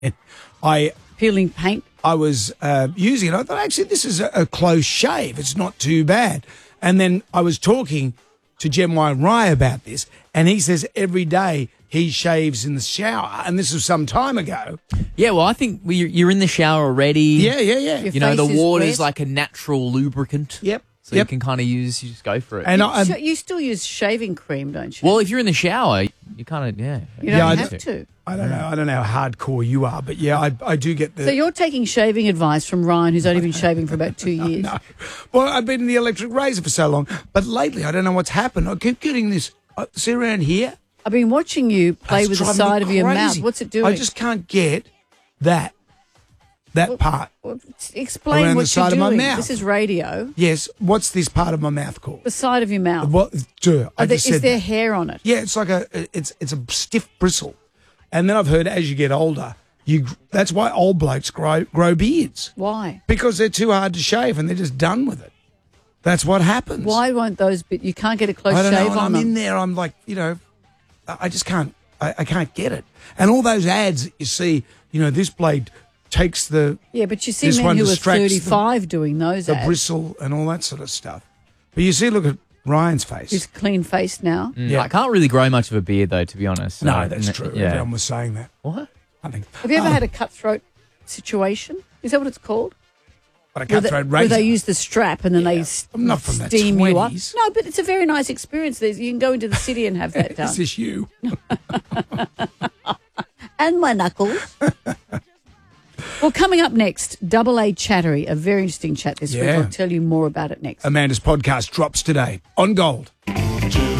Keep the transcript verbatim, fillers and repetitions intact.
I Peeling paint. I was uh, using it. I thought, actually, this is a, a close shave. It's not too bad. And then I was talking to Jem Rye about this, and he says every day he shaves in the shower, and this was some time ago. Yeah, well, I think we, you're in the shower already. Yeah, yeah, yeah. Your You know, the face is water's wet. like a natural lubricant. Yep. So yep. you can kind of use, you just go for it. And I, So you still use shaving cream, don't you? well, if you're in the shower, you kind of, yeah. you don't yeah, I have do. to. I don't know. I don't know how hardcore you are, but yeah, I, I do get the. So you're taking shaving advice from Ryan, who's only been shaving for about two years. No. Well, I've been in the electric razor for so long, but lately I don't know what's happened. I keep getting this. Uh, see around here? I've been watching you play It's with the driving side me of your mouth. crazy. What's it doing? I just can't get that that part. Well, explain Around what the side you're of my doing. mouth. This is radio. Yes. What's this part of my mouth called? The side of your mouth. What? Duh, I Are there, just is said there that. hair on it? Yeah, it's like a it's it's a stiff bristle, and then I've heard as you get older, you that's why old blokes grow grow beards Why? because they're too hard to shave and they're just done with it. That's what happens. Why won't those be? You can't get a close I don't shave know. And on I'm them. in there. I'm like, you know, I I just can't. I, I can't get it. And all those ads that you see, you know, this blade takes the Yeah, but you see This men one who are distracts the- thirty-five doing those the ads. bristle and all that sort of stuff. But you see, look at Ryan's face. Who's clean faced now. Mm, Yeah. I can't really grow much of a beard, though, to be honest. no, So, that's n- true. Yeah. Everyone was saying that. What? I think. Have you ever Oh, had a cutthroat situation? Is that what it's called? but a Where, they, cutthroat where razor? they use the strap and then they s- I'm not from the steam you up. twenties. No, but it's a very nice experience. There's, you can go into the city and have that done. Is this you? And my knuckles. Well, coming up next, Double A Chattery, a very interesting chat this week. Yeah. I'll tell you more about it next. Amanda's podcast drops today on Gold.